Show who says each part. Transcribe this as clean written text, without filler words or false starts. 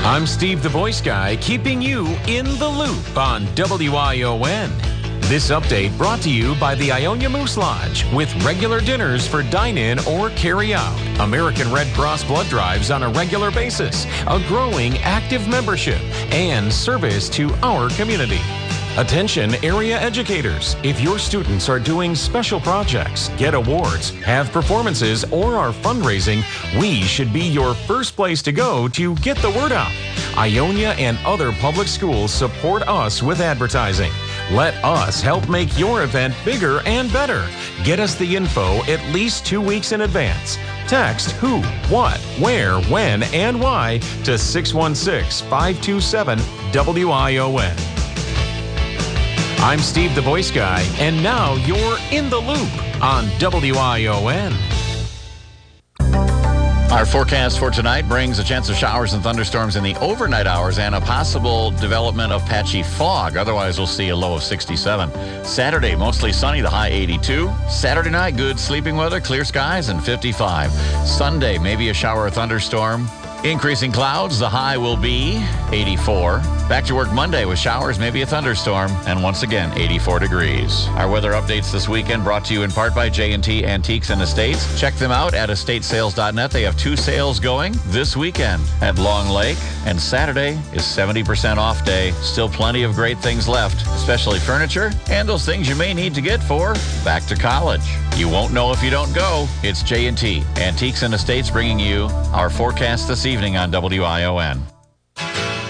Speaker 1: I'm Steve the Voice Guy, keeping you in the loop on WION. This update brought to you by the Ionia Moose Lodge with regular dinners for dine-in or carry-out, American Red Cross blood drives on a regular basis, a growing active membership, and service to our community. Attention area educators. If your students are doing special projects, get awards, have performances, or are fundraising, we should be your first place to go to get the word out. Ionia and other public schools support us with advertising. Let us help make your event bigger and better. Get us the info at least 2 weeks in advance. Text who, what, where, when, and why to 616-527-WION. I'm Steve the Voice Guy, and now you're in the loop on WION.
Speaker 2: Our forecast for tonight brings a chance of showers and thunderstorms in the overnight hours and a possible development of patchy fog. Otherwise, we'll see a low of 67. Saturday, mostly sunny, the high 82. Saturday night, good sleeping weather, clear skies, and 55. Sunday, maybe a shower or thunderstorm. Increasing clouds, the high will be 84. Back to work Monday with showers, maybe a thunderstorm, and once again, 84 degrees. Our weather updates this weekend brought to you in part by J&T Antiques and Estates. Check them out at estatesales.net. They have 2 sales going this weekend at Long Lake, and Saturday is 70% off day. Still plenty of great things left, especially furniture and those things you may need to get for back to college. You won't know if you don't go. It's J&T Antiques and Estates bringing you our forecast this evening on WION.